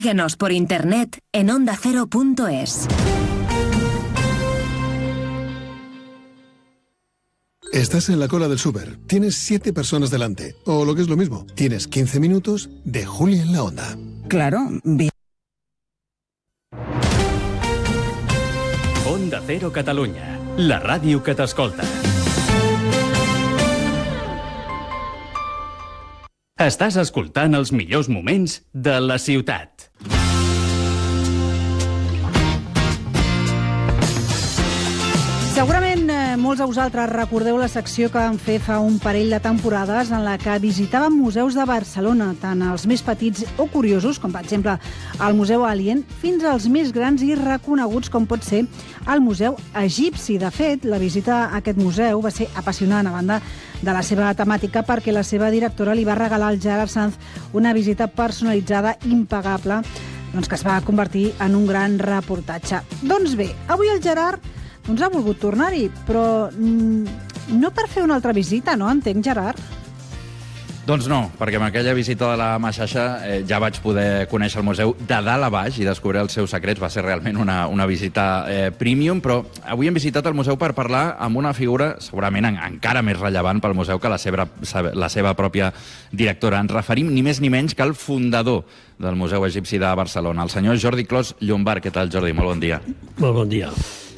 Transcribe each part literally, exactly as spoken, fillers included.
Síguenos por internet en onda cero punto es. Estás en la cola del súper, tienes siete personas delante, o lo que es lo mismo, tienes quince minutos de Juli en la Onda. Claro, bien. Onda Cero Catalunya, la ràdio que t'escolta. Estàs escoltant els millors moments de la ciutat. Segurament eh, molts de vosaltres recordeu la secció que vam fer fa un parell de temporades en la que visitàvem museus de Barcelona, tant els més petits o curiosos, com per exemple el Museu Alien, fins als més grans i reconeguts, com pot ser el Museu Egipci. De fet, la visita a aquest museu va ser apassionant, a banda de la seva temàtica, perquè la seva directora li va regalar al Gerard Sanz una visita personalitzada impagable, doncs que es va convertir en un gran reportatge. Doncs bé, avui el Gerard doncs ha volgut tornar-hi, però mm, no per fer una altra visita, no? Entenc, Gerard? Doncs no, perquè amb aquella visita de la Maxaixa eh, ja vaig poder conèixer el museu de dalt a baix i descobrir els seus secrets. Va ser realment una, una visita eh, premium, però avui hem visitat el museu per parlar amb una figura segurament en, encara més rellevant pel museu que la seva, la seva pròpia directora. Ens referim ni més ni menys que al fundador del Museu Egipci de Barcelona, el senyor Jordi Clos Llombart. Què tal, Jordi? Molt bon dia. Molt bon dia.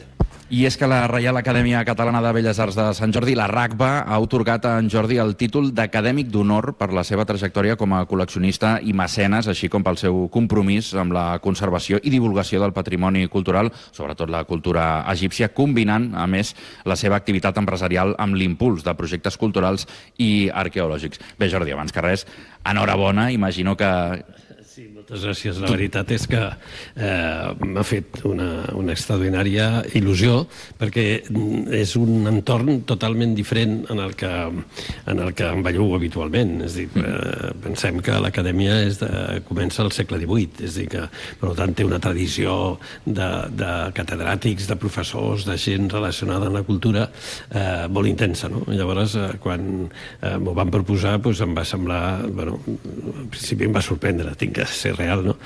I és que la Reial Acadèmia Catalana de Belles Arts de Sant Jordi, la RACBA, ha atorgat a en Jordi el títol d'acadèmic d'honor per la seva trajectòria com a col·leccionista i mecenes, així com pel seu compromís amb la conservació i divulgació del patrimoni cultural, sobretot la cultura egípcia, combinant, a més, la seva activitat empresarial amb l'impuls de projectes culturals i arqueològics. Bé, Jordi, abans que res, enhorabona, imagino que... Sí, moltes gràcies. La veritat és que eh, m'ha fet una, una extraordinària il·lusió, perquè és un entorn totalment diferent en el que, en el que em bellugo habitualment. És a dir, eh, pensem que l'acadèmia és de, comença al segle divuit, és a dir, que per tant té una tradició de, de catedràtics, de professors, de gent relacionada amb la cultura eh, molt intensa, no? I llavors, eh, quan eh, m'ho van proposar, doncs em va semblar, bueno, al principi em va sorprendre, tinc que ser real, no?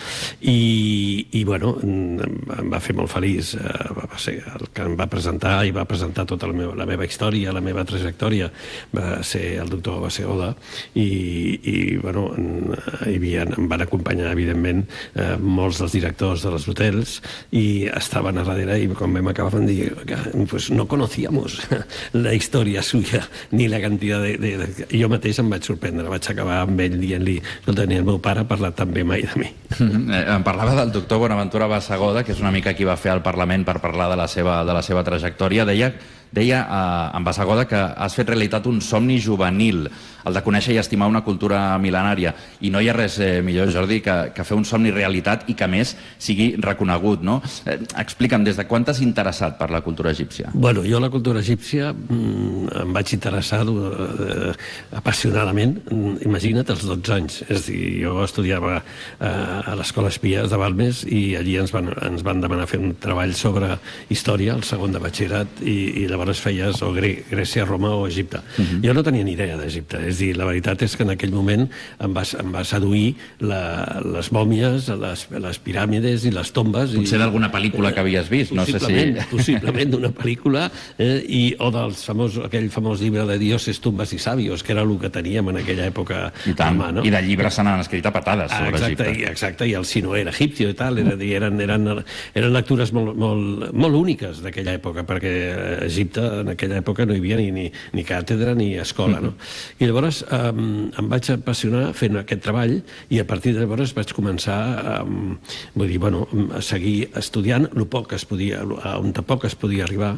I, i bueno, em va fer molt feliç. Va ser el que em va presentar i va presentar tota la meva, la meva història, la meva trajectòria, va ser el doctor Basegoda, i, i bueno, hi havia, em van acompanyar, evidentment, eh, molts dels directors dels hotels, i estaven a darrere, i quan vam acabar van dir que pues, no conocíamos la història suya, ni la quantitat de, de, de... Jo mateix em vaig sorprendre, vaig acabar amb ell dient-li que el tenia el meu pare, ha parlat també mai de mi. Mm-hmm. eh, em parlava del doctor Bonaventura Bassegoda, que és una mica qui va fer al Parlament per parlar de la seva, de la seva trajectòria. Deia, deia eh, en Bassegoda que has fet realitat un somni juvenil, el de conèixer i estimar una cultura mil·lenària. I no hi ha res eh, millor, Jordi, que, que fer un somni realitat i que, a més, sigui reconegut, no? Eh, explica'm, des de quan t'has interessat per la cultura egípcia? Bueno, jo la cultura egípcia mm, em vaig interessar eh, apassionadament, imagina't, als dotze anys. És a dir, jo estudiava eh, a l'Escola Espies de Balmes, i allí ens van, ens van demanar fer un treball sobre història, el segon de batxillerat, i, i llavors feies o Grècia, Roma o Egipte. Uh-huh. Jo no tenia ni idea d'Egipte. És a dir, la veritat és que en aquell moment em va, em va seduir la, les mòmies, les, les piràmides i les tombes. Potser i, d'alguna pel·lícula que havies vist, no sé si... Possiblement d'una pel·lícula, eh, i, o del famós, aquell famós llibre de Dioses, tumbes i sabios, que era el que teníem en aquella època. I tant, mà, no? I de llibres se n'han escrit a patades sobre ah, exacte, Egipte. I, exacte, i el Sinoé egipcio i tal, era, eren, eren, eren lectures molt, molt, molt úniques d'aquella època, perquè a Egipte en aquella època no hi havia ni, ni, ni càtedra ni escola, no? I llavors um, em vaig apassionar fent aquest treball, i a partir de llavors vaig començar um, vull dir, bueno, a seguir estudiant el poc que es podia, on poc es podia arribar,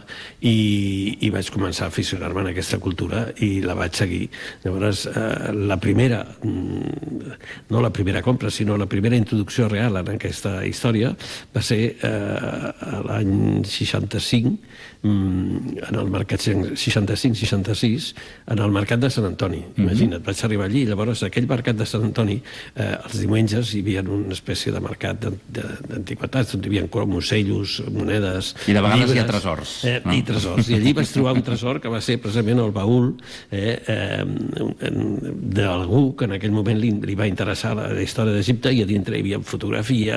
i, i vaig començar a aficionar-me en aquesta cultura i la vaig seguir. Llavors, eh, la primera, no la primera compra, sinó la primera introducció real en aquesta història va ser eh, l'any seixanta-cinc, en el mercat seixanta-cinc seixanta-sis, en el mercat de Sant Antoni. Imagina't, vaig arribar allí, i llavors aquell mercat de Sant Antoni, eh, els diumenges hi havia una espècie de mercat d'antiquitats, on hi havia cromosellos, monedes, i de vegades llibres, hi ha tresors. Eh, no? I tresors. I allí vaig trobar un tresor que va ser precisament el baúl eh, eh, d'algú que en aquell moment li, li va interessar la, la història d'Egipte, i a dintre hi havia fotografies,